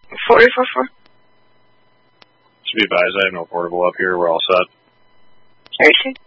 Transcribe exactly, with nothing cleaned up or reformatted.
forty four four. To be advised, I have no portable up here. We're all set. Okay.